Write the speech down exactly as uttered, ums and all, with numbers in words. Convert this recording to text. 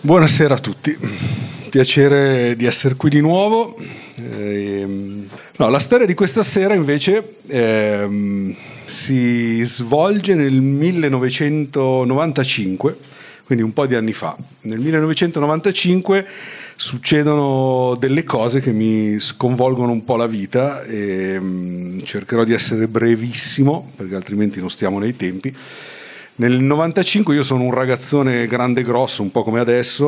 Buonasera a tutti, piacere di essere qui di nuovo. Ehm, no, la storia di questa sera invece ehm, si svolge nel millenovecentonovantacinque, quindi un po' di anni fa. Nel millenovecentonovantacinque succedono delle cose che mi sconvolgono un po' la vita e um, cercherò di essere brevissimo perché altrimenti non stiamo nei tempi. Nel novantacinque io sono un ragazzone grande e grosso, un po' come adesso,